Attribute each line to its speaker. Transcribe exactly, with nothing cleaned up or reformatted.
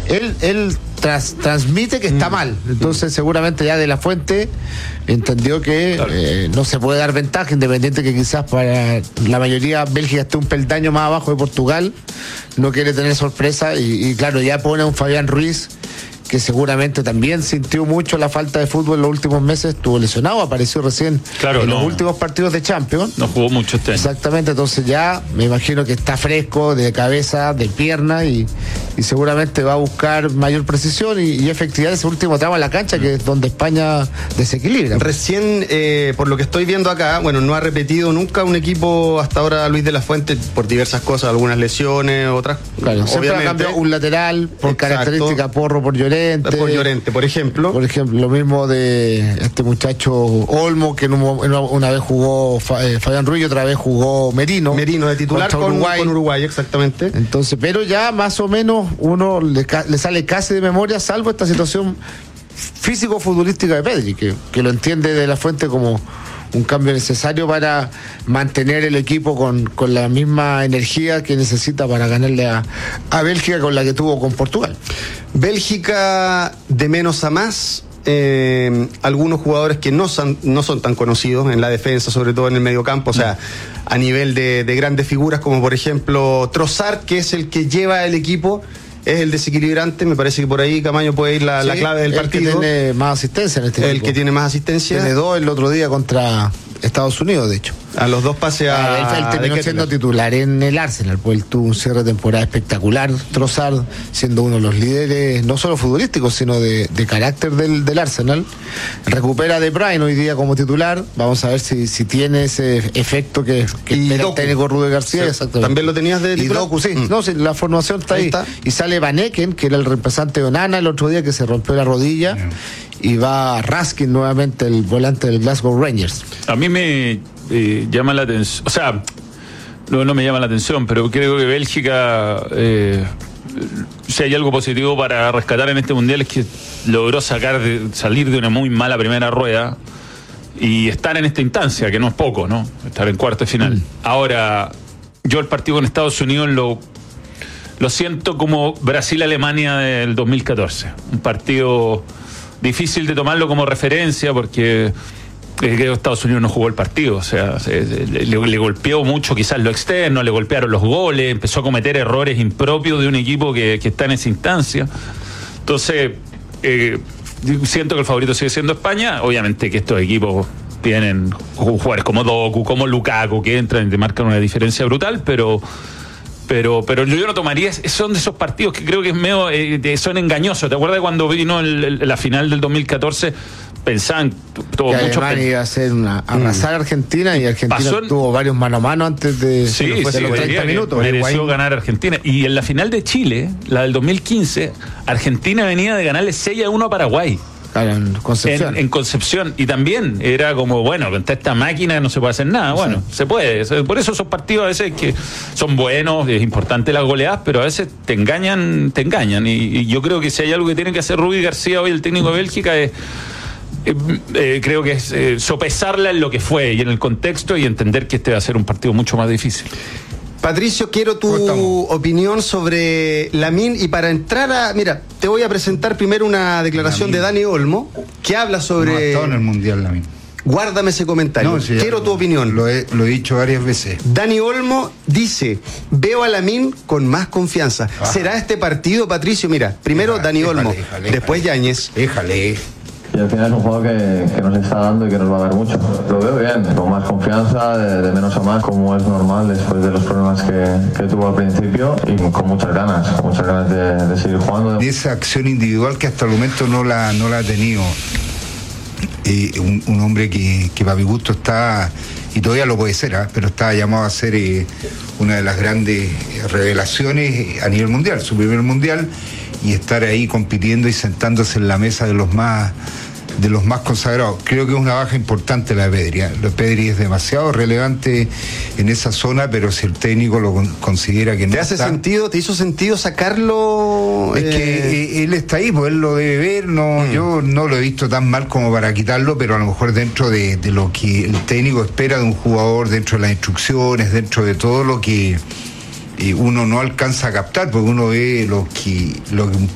Speaker 1: él, él tras, transmite que está mm. mal. Entonces, mm. seguramente ya De La Fuente entendió que claro. eh, no se puede dar ventaja, independiente que quizás para la mayoría Bélgica esté un peldaño más abajo de Portugal, no quiere tener sorpresa y, y claro, ya pone a un Fabián Ruiz que seguramente también sintió mucho la falta de fútbol en los últimos meses, estuvo lesionado, apareció recién
Speaker 2: claro,
Speaker 1: en
Speaker 2: no,
Speaker 1: los últimos partidos de Champions.
Speaker 2: No jugó mucho este año.
Speaker 1: Exactamente, entonces ya me imagino que está fresco de cabeza, de pierna y, y seguramente va a buscar mayor precisión y, y efectividad ese último tramo a la cancha, que es donde España desequilibra.
Speaker 3: Recién, eh, por lo que estoy viendo acá, bueno, no ha repetido nunca un equipo hasta ahora Luis de la Fuente por diversas cosas, algunas lesiones, otras.
Speaker 1: Claro, siempre ha cambiado un lateral por Exacto. característica, Porro por Llorente.
Speaker 3: Por Llorente, por ejemplo.
Speaker 1: Por ejemplo, lo mismo de este muchacho Olmo, que en un, en una, una vez jugó eh, Fabián Ruiz y otra vez jugó Merino.
Speaker 3: Merino de titular con Uruguay. con Uruguay, exactamente.
Speaker 1: Entonces, pero ya más o menos uno le, le sale casi de memoria, salvo esta situación físico-futbolística de Pedri, que, que lo entiende De La Fuente como un cambio necesario para mantener el equipo con, con la misma energía que necesita para ganarle a, a Bélgica, con la que tuvo con Portugal.
Speaker 3: Bélgica de menos a más, eh, algunos jugadores que no son, no son tan conocidos en la defensa, sobre todo en el mediocampo, o sea, a nivel de, de grandes figuras como por ejemplo Trossard, que es el que lleva el equipo, es el desequilibrante. Me parece que por ahí Camaño puede ir la, sí, la clave del
Speaker 1: el
Speaker 3: partido.
Speaker 1: El que tiene más asistencia en este
Speaker 3: El
Speaker 1: equipo.
Speaker 3: que tiene más asistencia.
Speaker 1: Tiene dos el otro día contra Estados Unidos, de hecho.
Speaker 3: A los dos pases a...
Speaker 1: Ah, él, él terminó siendo titular en el Arsenal, pues él tuvo un cierre de temporada espectacular, Trossard, siendo uno de los líderes, no solo futbolísticos, sino de, de carácter del, del Arsenal. Recupera a De Bruyne hoy día como titular, vamos a ver si, si tiene ese efecto que, que espera el técnico Rudi García.
Speaker 3: Sí,
Speaker 1: exactamente.
Speaker 3: También lo tenías de titular.
Speaker 1: Y Doku, sí, mm. no, sí, la formación está ahí. ahí. Está. Y sale Van Eken, que era el reemplazante de Onana el otro día, que se rompió la rodilla. Mm. Y va Raskin nuevamente, el volante del Glasgow Rangers.
Speaker 2: A mí me eh, llama la atención, o sea, no, no me llama la atención, pero creo que Bélgica, eh, si hay algo positivo para rescatar en este mundial, es que logró sacar de, salir de una muy mala primera rueda y estar en esta instancia, que no es poco, ¿no? Estar en cuarto de final. Mm. Ahora, yo el partido con Estados Unidos lo, lo siento como Brasil-Alemania del dos mil catorce. Un partido difícil de tomarlo como referencia porque eh, Estados Unidos no jugó el partido, o sea, se, le, le golpeó mucho quizás lo externo, le golpearon los goles, empezó a cometer errores impropios de un equipo que, que está en esa instancia. Entonces, eh, siento que el favorito sigue siendo España. Obviamente que estos equipos tienen jugadores como Doku, como Lukaku, que entran y te marcan una diferencia brutal, pero Pero, pero yo no tomaría, son de esos partidos que creo que es medio, eh, son engañosos. ¿Te acuerdas cuando vino el, el, la final del dos mil catorce? Pensaban, tuvo
Speaker 1: que
Speaker 2: mucho.
Speaker 1: Alemania iba a hacer una arrasar a Argentina y Argentina
Speaker 2: Pasó en...
Speaker 1: tuvo varios mano a mano antes de,
Speaker 2: sí,
Speaker 1: de los,
Speaker 2: sí,
Speaker 1: de los treinta minutos.
Speaker 2: Mereció ganar Argentina. Y en la final de Chile, la del dos mil quince, Argentina venía de ganarle seis a uno a Paraguay.
Speaker 1: Claro, en Concepción.
Speaker 2: En, en Concepción. Y también era como, bueno, contra esta máquina no se puede hacer nada. Bueno, sí. se puede. Por eso esos partidos a veces que son buenos, es importante las goleadas, pero a veces te engañan, te engañan. Y, y yo creo que si hay algo que tiene que hacer Rudi García hoy, el técnico de Bélgica, es eh, eh, creo que es eh, sopesarla en lo que fue y en el contexto y entender que este va a ser un partido mucho más difícil.
Speaker 3: Patricio, quiero tu opinión sobre Lamine y para entrar a... Mira, te voy a presentar primero una declaración Lamine. de Dani Olmo que habla sobre...
Speaker 4: No ha estado en el Mundial, Lamine.
Speaker 3: Guárdame ese comentario. No, sí, quiero tu opinión.
Speaker 4: Lo he, lo he dicho varias veces.
Speaker 3: Dani Olmo dice, veo a Lamine con más confianza. Ah. ¿Será este partido, Patricio? Mira, primero déjale, Dani Olmo, déjale, déjale, después Yáñez.
Speaker 4: Déjale.
Speaker 5: Y al final es un juego que, que nos está dando y que nos va a dar mucho. Lo veo bien, con más confianza, de, de menos a más, como es normal después de los problemas que, que tuvo al principio y con muchas ganas, con muchas ganas de, de seguir jugando.
Speaker 4: Esa acción individual que hasta el momento no la, no la ha tenido. Eh, un, un hombre que, que para mi gusto está, y todavía lo puede ser, ¿eh? pero está llamado a ser eh, una de las grandes revelaciones a nivel mundial, su primer mundial, y estar ahí compitiendo y sentándose en la mesa de los más de los más consagrados. Creo que es una baja importante la de Pedri. ¿eh? Lo de Pedri es demasiado relevante en esa zona, pero si el técnico lo considera que no
Speaker 3: ¿Te hace
Speaker 4: está,
Speaker 3: sentido? ¿Te hizo sentido sacarlo?
Speaker 4: Es eh... que él está ahí, pues él lo debe ver. No, mm. Yo no lo he visto tan mal como para quitarlo, pero a lo mejor dentro de, de lo que el técnico espera de un jugador, dentro de las instrucciones, dentro de todo lo que uno no alcanza a captar, porque uno ve lo que, lo que un